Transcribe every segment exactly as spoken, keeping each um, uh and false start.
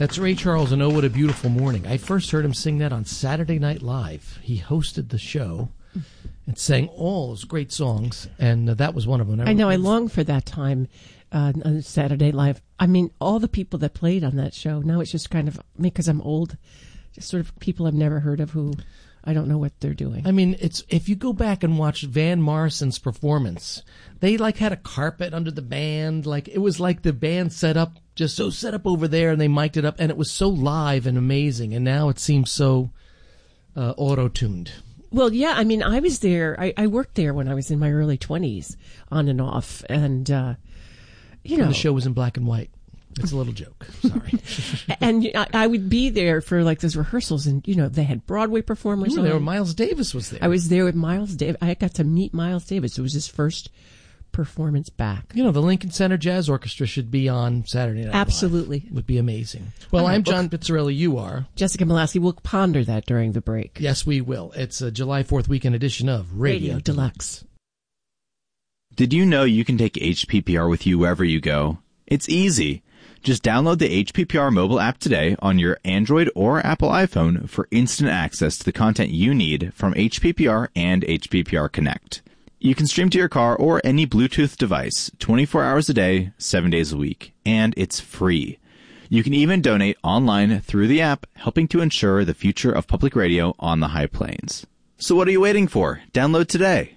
That's Ray Charles and Oh, What a Beautiful Morning. I first heard him sing that on Saturday Night Live. He hosted the show and sang all those great songs, and uh, that was one of them. I know, I long for that time uh, on Saturday Live. I mean, all the people that played on that show, now it's just kind of, because I'm old, just sort of people I've never heard of who I don't know what they're doing. I mean, it's if you go back and watch Van Morrison's performance, they like had a carpet under the band. Like it was like the band set up, just so set up over there, and they mic'd it up, and it was so live and amazing. And now it seems so uh, auto-tuned. Well, yeah, I mean, I was there. I, I worked there when I was in my early twenties, on and off, and uh, you know, and the show was in black and white. It's a little joke. Sorry. And I, I would be there for like those rehearsals, and you know they had Broadway performers. You were there. Miles Davis was there. I was there with Miles Davis. I got to meet Miles Davis. It was his first performance back. You know, the Lincoln Center Jazz Orchestra should be on Saturday Night Absolutely. Live. It would be amazing. Well, right, I'm John well, Pizzarelli. You are Jessica Molaski. We'll ponder that during the break. Yes, we will. It's a July fourth weekend edition of Radio, Radio Deluxe. Did you know you can take H P P R with you wherever you go? It's easy. Just download the H P P R mobile app today on your Android or Apple iPhone for instant access to the content you need from H P P R and H P P R Connect. You can stream to your car or any Bluetooth device twenty-four hours a day, seven days a week, and it's free. You can even donate online through the app, helping to ensure the future of public radio on the High Plains. So what are you waiting for? Download today.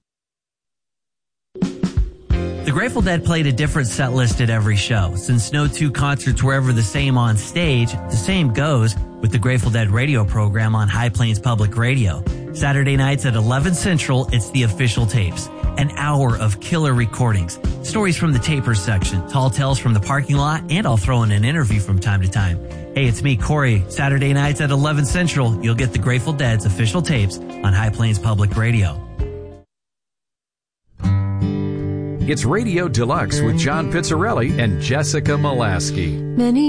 The Grateful Dead played a different set list at every show. Since no two concerts were ever the same on stage, the same goes with the Grateful Dead radio program on High Plains Public Radio. Saturday nights at eleven Central, it's the official tapes. An hour of killer recordings, stories from the Tapers section, tall tales from the parking lot, and I'll throw in an interview from time to time. Hey, it's me, Corey. Saturday nights at eleven Central, you'll get the Grateful Dead's official tapes on High Plains Public Radio. It's Radio Deluxe with John Pizzarelli and Jessica Molaski. Many